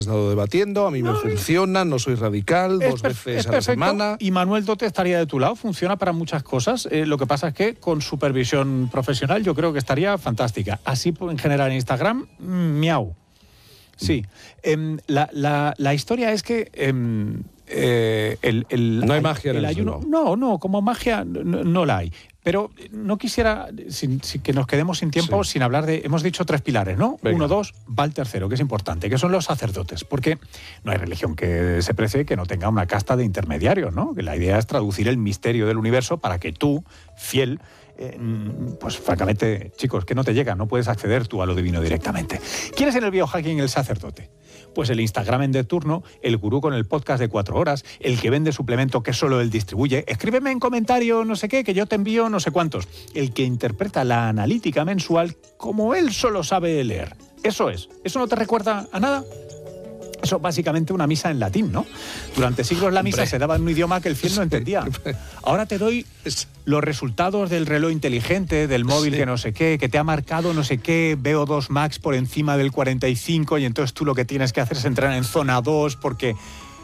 estado debatiendo, a mí me funciona, no soy radical, dos veces a la semana. Y Manuel Dote estaría de tu lado, funciona para muchas cosas. Lo que pasa es que con supervisión profesional yo creo que estaría fantástica. Así en general en Instagram, miau. Sí. La historia es que no hay magia en el ayuno. No, como magia no la hay. Pero no quisiera que nos quedemos sin tiempo sin hablar de... Hemos dicho 3 pilares, ¿no? Venga. 1, 2, va el tercero, que es importante, que son los sacerdotes. Porque no hay religión que se precie que no tenga una casta de intermediarios, ¿no? Que la idea es traducir el misterio del universo para que tú, fiel... pues francamente, chicos, que no te llega, no puedes acceder tú a lo divino directamente. ¿Quién es en el biohacking el sacerdote? Pues el Instagramen de turno, el gurú con el podcast de 4 horas, el que vende suplemento que solo él distribuye, escríbeme en comentario no sé qué, que yo te envío no sé cuántos, el que interpreta la analítica mensual como él solo sabe leer. Eso es. ¿Eso no te recuerda a nada? Eso es básicamente una misa en latín, ¿no? Durante siglos la misa se daba en un idioma que el fiel no entendía. Ahora te doy los resultados del reloj inteligente, del móvil que no sé qué, que te ha marcado no sé qué, VO2 max por encima del 45 y entonces tú lo que tienes que hacer es entrar en zona 2 porque...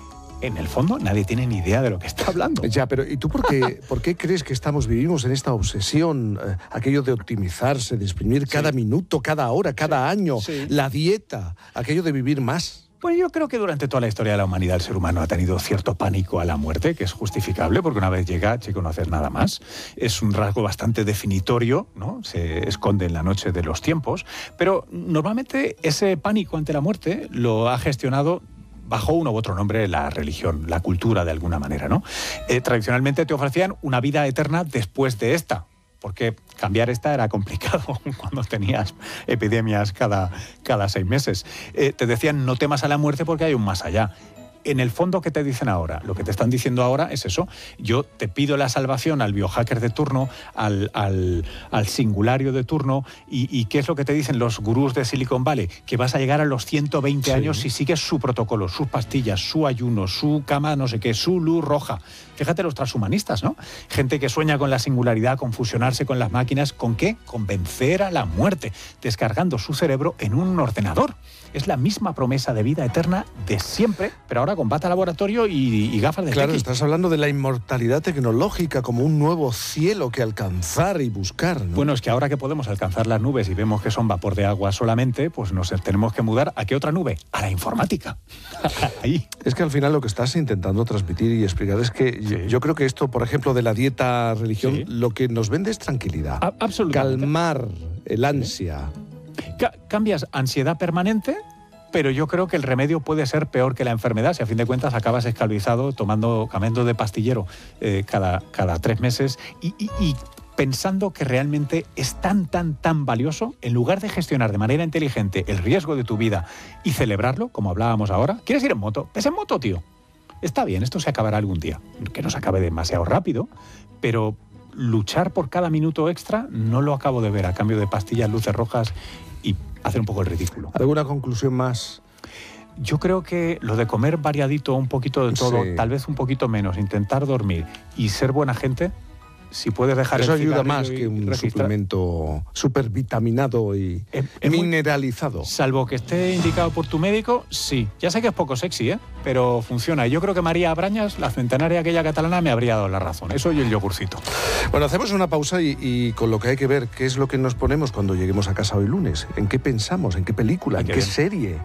En el fondo nadie tiene ni idea de lo que está hablando. Ya, pero ¿y tú por qué crees que vivimos en esta obsesión, aquello de optimizarse, de exprimir cada minuto, cada hora, cada año, la dieta, aquello de vivir más? Pues yo creo que durante toda la historia de la humanidad el ser humano ha tenido cierto pánico a la muerte, que es justificable, porque una vez llega, chico, no haces nada más. Es un rasgo bastante definitorio, ¿no? Se esconde en la noche de los tiempos, pero normalmente ese pánico ante la muerte lo ha gestionado bajo uno u otro nombre la religión, la cultura de alguna manera, ¿no? Tradicionalmente te ofrecían una vida eterna después de esta, porque cambiar esta era complicado cuando tenías epidemias cada 6 meses. Te decían no temas a la muerte porque hay un más allá. En el fondo, ¿qué te dicen ahora? Lo que te están diciendo ahora es eso. Yo te pido la salvación al biohacker de turno, al singulario de turno, y ¿qué es lo que te dicen los gurús de Silicon Valley? Que vas a llegar a los 120 años si sigues su protocolo, sus pastillas, su ayuno, su cama, no sé qué, su luz roja. Fíjate los transhumanistas, ¿no? Gente que sueña con la singularidad, con fusionarse con las máquinas. ¿Con qué? Con vencer a la muerte, descargando su cerebro en un ordenador. Es la misma promesa de vida eterna de siempre, pero ahora con bata laboratorio y gafas de Claro, tequi. estás hablando de la inmortalidad tecnológica como un nuevo cielo que alcanzar y buscar, ¿no? Bueno, es que ahora que podemos alcanzar las nubes y vemos que son vapor de agua solamente, pues nos tenemos que mudar ¿a qué otra nube? A la informática. Ahí. Es que al final lo que estás intentando transmitir y explicar es que yo creo que esto, por ejemplo, de la dieta religión, lo que nos vende es tranquilidad. Absolutamente. Calmar el ansia. Cambias ansiedad permanente, pero yo creo que el remedio puede ser peor que la enfermedad. Si a fin de cuentas acabas esclavizado, cambiando de pastillero cada 3 meses y pensando que realmente es tan valioso, en lugar de gestionar de manera inteligente el riesgo de tu vida y celebrarlo, como hablábamos ahora. ¿Quieres ir en moto? Ves en moto, tío. Está bien, esto se acabará algún día. Que no se acabe demasiado rápido, pero luchar por cada minuto extra no lo acabo de ver a cambio de pastillas, luces rojas y hacer un poco el ridículo. ¿Alguna conclusión más? Yo creo que lo de comer variadito, un poquito de todo, tal vez un poquito menos, intentar dormir y ser buena gente, si puedes dejar eso el ayuda más que un suplemento supervitaminado y mineralizado. Salvo que esté indicado por tu médico, sí. Ya sé que es poco sexy, pero funciona. Y yo creo que María Brañas, la centenaria aquella catalana, me habría dado la razón. Eso y el yogurcito. Bueno, hacemos una pausa y con lo que hay que ver, ¿qué es lo que nos ponemos cuando lleguemos a casa hoy lunes? ¿En qué pensamos? ¿En qué película? ¿En qué serie?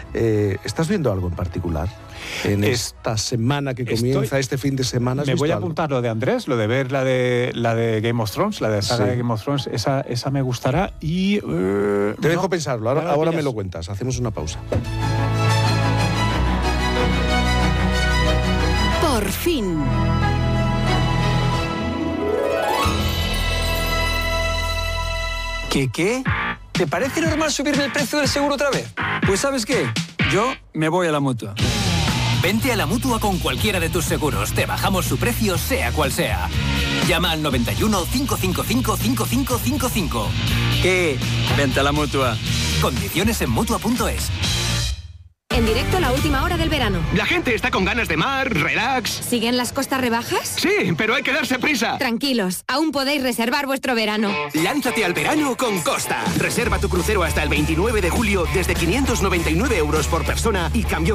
¿Estás viendo algo en particular? En esta semana que comienza, este fin de semana. Me voy a apuntar lo de Andrés, lo de ver la de Game of Thrones, la de saga de Game of Thrones, esa me gustará y... Te dejo pensarlo, ahora me lo cuentas, hacemos una pausa. Por fin. ¿Qué? ¿Te parece normal subirme el precio del seguro otra vez? Pues ¿sabes qué? Yo me voy a la Mutua. Vente a la Mutua con cualquiera de tus seguros. Te bajamos su precio, sea cual sea. Llama al 91 555 5555. ¿Qué? Vente a la Mutua. Condiciones en Mutua.es. En directo la última hora del verano. La gente está con ganas de mar, relax. ¿Siguen las costas rebajas? Sí, pero hay que darse prisa. Tranquilos, aún podéis reservar vuestro verano. Lánzate al verano con Costa. Reserva tu crucero hasta el 29 de julio desde 599 € por persona y cambio